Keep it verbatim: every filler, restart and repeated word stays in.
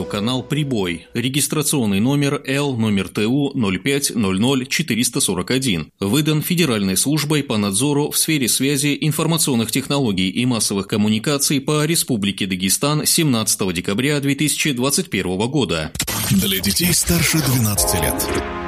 радиоканал «Прибой», регистрационный номер Л номер Т У ноль пять ноль ноль четыреста сорок один, выдан Федеральной службой по надзору в сфере связи, информационных технологий и массовых коммуникаций по Республике Дагестан семнадцатого декабря две тысячи двадцать первого года. Для детей старше двенадцати лет.